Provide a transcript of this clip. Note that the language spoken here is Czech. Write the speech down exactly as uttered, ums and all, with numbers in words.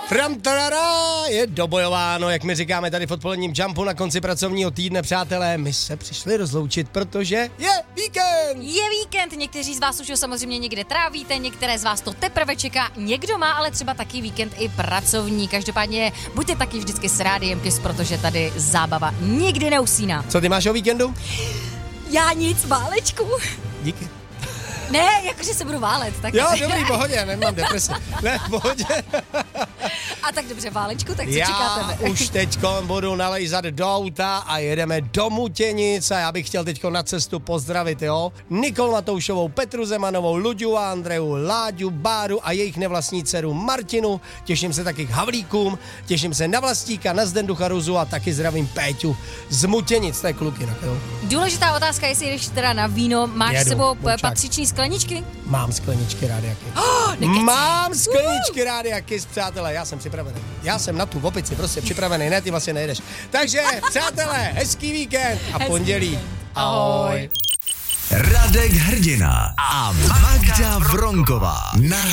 Tram tarara, je dobojováno, jak my říkáme tady v odpoledním Jumpu na konci pracovního týdne, přátelé. My se přišli rozloučit, protože je víkend. Je víkend, někteří z vás už ho samozřejmě někde trávíte, některé z vás to teprve čeká, někdo má ale třeba taky víkend i pracovní. Každopádně buďte taky vždycky s Rádiem Kiss, protože tady zábava nikdy neusíná. Co ty máš o víkendu? Já nic, válečku. Díky. Ne, jakože se budu válet. Tak Jo, dobrý, pohodě, nemám depresi. Ne, pohodě. A tak dobře, válečku, tak co já čekáte? Já už teďko budu nalejzat do auta a jedeme do Mutěnic a já bych chtěl teďko na cestu pozdravit, jo. Nikol Matoušovou, Petru Zemanovou, Luďu a Andreu, Láďu, Báru a jejich nevlastní dceru Martinu. Těším se taky k Havlíkům, těším se na Vlastíka, na Zdendu Charuzu a taky zdravím Péťu z Mutěnic, to je kluky, jo. Důležitá otázka, jestli jdeš teda na víno, máš Jedu, s sebou burčák. patřiční skleničky? Mám skleničky Rádia Kiss. Oh, Mám skleničky Rádia Kiss, přátelé, já jsem připravený. Já jsem na tu opici prostě připravený, ne, ty vlastně nejdeš. Takže, přátelé, hezký víkend a Hezký pondělí. víkend. Ahoj. Radek Hrdina a Magda Vronková. Na